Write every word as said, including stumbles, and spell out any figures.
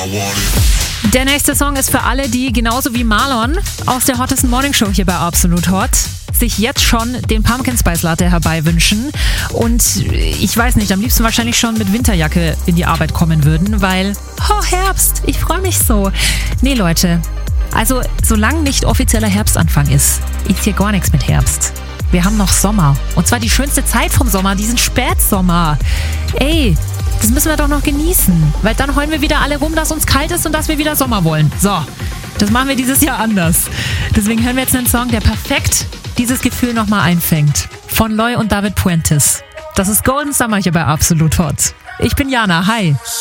Der nächste Song ist für alle, die genauso wie Marlon aus der hottesten Morning Show hier bei Absolut Hot sich jetzt schon den Pumpkin Spice Latte herbei wünschen und ich weiß nicht, am liebsten wahrscheinlich schon mit Winterjacke in die Arbeit kommen würden, weil, oh Herbst, ich freue mich so. Nee Leute, also solange nicht offizieller Herbstanfang ist, ist hier gar nichts mit Herbst. Wir haben noch Sommer und zwar die schönste Zeit vom Sommer, diesen Spätsommer. Ey, das müssen wir doch noch genießen, weil dann heulen wir wieder alle rum, dass uns kalt ist und dass wir wieder Sommer wollen. So, das machen wir dieses Jahr anders. Deswegen hören wir jetzt einen Song, der perfekt dieses Gefühl nochmal einfängt. Von Loy und David Puentes. Das ist Golden Summer hier bei Absolut Hot. Ich bin Jana, hi.